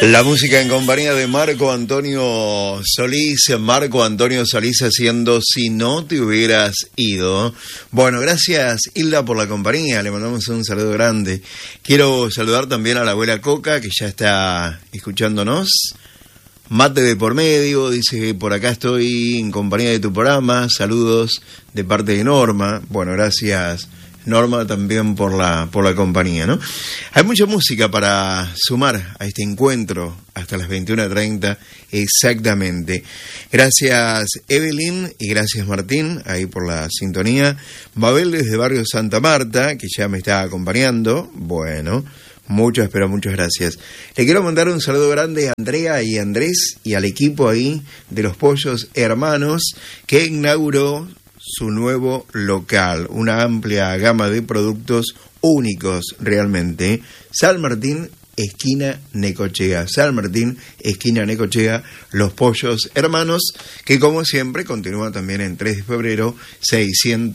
La música en compañía de Marco Antonio Solís haciendo Si no te hubieras ido. Bueno, gracias Hilda por la compañía, le mandamos un saludo grande. Quiero saludar también a la abuela Coca, que ya está escuchándonos. Mate de por medio, dice que por acá estoy en compañía de tu programa, saludos de parte de Norma. Bueno, gracias Norma también por la compañía, ¿no? Hay mucha música para sumar a este encuentro hasta las 21:30 exactamente. Gracias Evelyn y gracias Martín ahí por la sintonía. Mabel desde Barrio Santa Marta, que ya me está acompañando. Bueno, muchas gracias. Le quiero mandar un saludo grande a Andrea y Andrés y al equipo ahí de los Pollos Hermanos, que inauguró su nuevo local, una amplia gama de productos únicos realmente. San Martín, esquina Necochea. San Martín, esquina Necochea, los Pollos Hermanos, que como siempre continúa también en 3 de febrero 600.